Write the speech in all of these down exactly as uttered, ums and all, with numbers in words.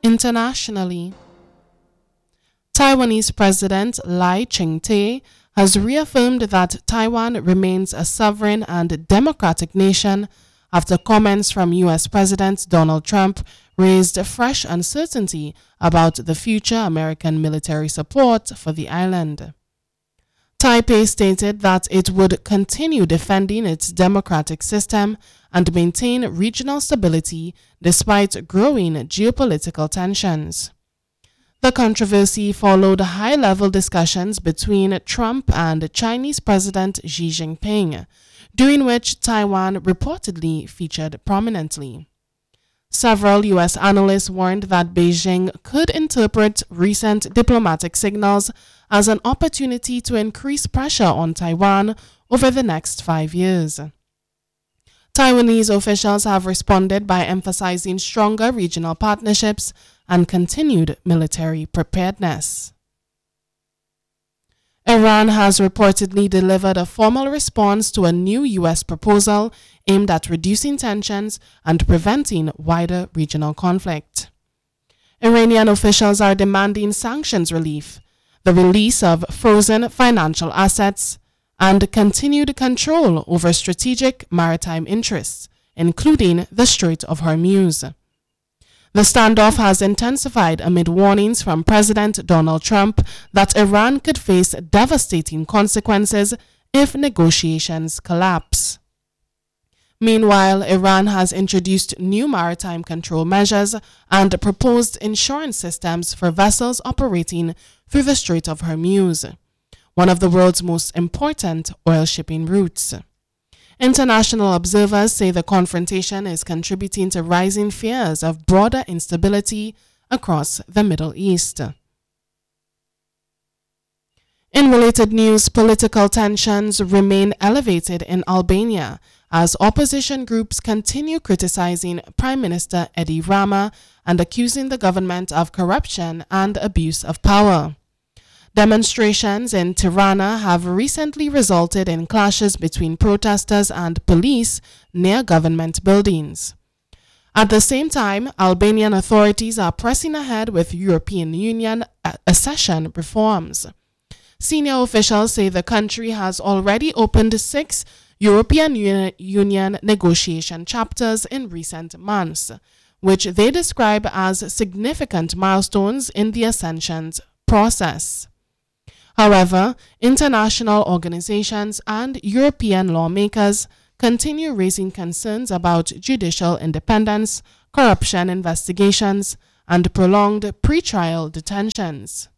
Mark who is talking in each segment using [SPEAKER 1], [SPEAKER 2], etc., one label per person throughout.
[SPEAKER 1] Internationally, Taiwanese President Lai Ching-te has reaffirmed that Taiwan remains a sovereign and democratic nation after comments from U S President Donald Trump raised fresh uncertainty about the future American military support for the island. Taipei stated that it would continue defending its democratic system and maintain regional stability despite growing geopolitical tensions. The controversy followed high-level discussions between Trump and Chinese President Xi Jinping, during which Taiwan reportedly featured prominently. Several U S analysts warned that Beijing could interpret recent diplomatic signals as an opportunity to increase pressure on Taiwan over the next five years. Taiwanese officials have responded by emphasizing stronger regional partnerships and continued military preparedness. Iran has reportedly delivered a formal response to a new U S proposal aimed at reducing tensions and preventing wider regional conflict. Iranian officials are demanding sanctions relief, the release of frozen financial assets, and continued control over strategic maritime interests, including the Strait of Hormuz. The standoff has intensified amid warnings from President Donald Trump that Iran could face devastating consequences if negotiations collapse. Meanwhile, Iran has introduced new maritime control measures and proposed insurance systems for vessels operating through the Strait of Hormuz, one of the world's most important oil shipping routes. International observers say the confrontation is contributing to rising fears of broader instability across the Middle East. In related news, political tensions remain elevated in Albania as opposition groups continue criticizing Prime Minister Edi Rama and accusing the government of corruption and abuse of power. Demonstrations in Tirana have recently resulted in clashes between protesters and police near government buildings. At the same time, Albanian authorities are pressing ahead with European Union accession reforms. Senior officials say the country has already opened six European Union negotiation chapters in recent months, which they describe as significant milestones in the accession process. However, international organizations and European lawmakers continue raising concerns about judicial independence, corruption investigations, and prolonged pretrial detentions.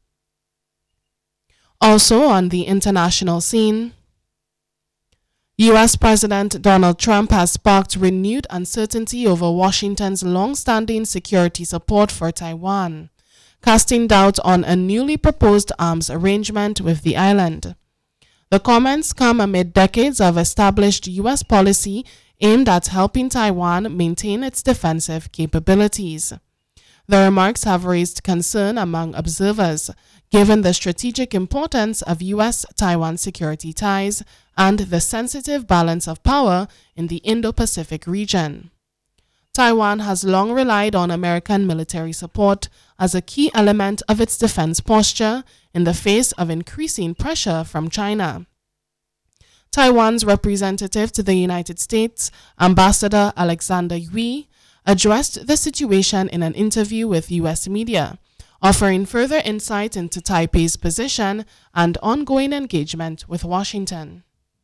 [SPEAKER 1] Also on the international scene, U S President Donald Trump has sparked renewed uncertainty over Washington's long-standing security support for Taiwan, casting doubt on a newly proposed arms arrangement with the island. The comments come amid decades of established U S policy aimed at helping Taiwan maintain its defensive capabilities. The remarks have raised concern among observers, given the strategic importance of U S-Taiwan security ties and the sensitive balance of power in the Indo-Pacific region. Taiwan has long relied on American military support as a key element of its defense posture in the face of increasing pressure from China. Taiwan's representative to the United States, Ambassador Alexander Yui, addressed the situation in an interview with U S media, offering further insight into Taipei's position and ongoing engagement with Washington.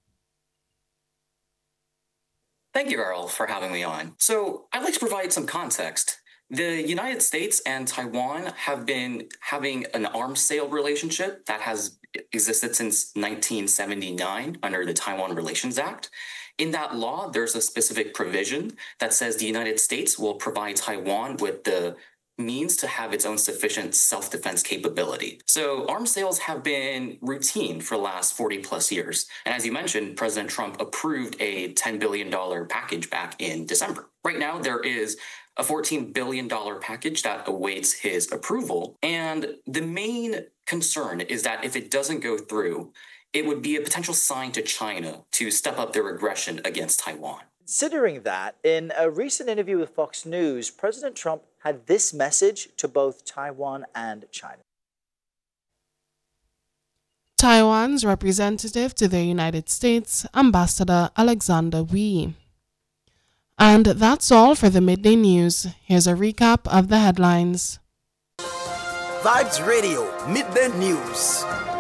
[SPEAKER 2] Thank you, Earl, for having me on. So I'd like to provide some context. The United States and Taiwan have been having an arms sale relationship that has existed since nineteen seventy-nine under the Taiwan Relations Act. In that law, there's a specific provision that says the United States will provide Taiwan with the means to have its own sufficient self-defense capability. So arms sales have been routine for the last forty plus years. And as you mentioned, President Trump approved a ten billion dollars package back in December. Right now, there is a fourteen billion dollars package that awaits his approval. And the main concern is that if it doesn't go through, it would be a potential sign to China to step up their aggression against Taiwan.
[SPEAKER 3] Considering that, in a recent interview with Fox News, President Trump had this message to both Taiwan and China.
[SPEAKER 1] Taiwan's representative to the United States, Ambassador Alexander Wee. And that's all for the Midday News. Here's a recap of the headlines.
[SPEAKER 4] Vibes Radio Midday News.